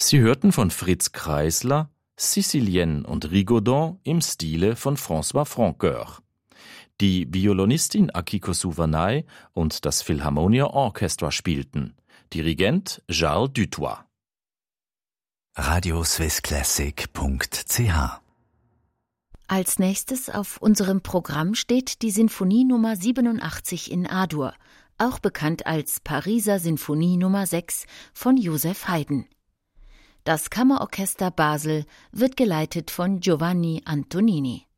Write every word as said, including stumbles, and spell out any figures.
Sie hörten von Fritz Kreisler Sicilienne und Rigaudon im Stile von François Francoeur. Die Violinistin Akiko Souvanay und das Philharmonia Orchestra spielten. Dirigent Charles Dutoit. radio swiss classic punkt c h. Als nächstes auf unserem Programm steht die Sinfonie Nummer siebenundachtzig in A-Dur, auch bekannt als Pariser Sinfonie Nummer sechs von Joseph Haydn. Das Kammerorchester Basel wird geleitet von Giovanni Antonini.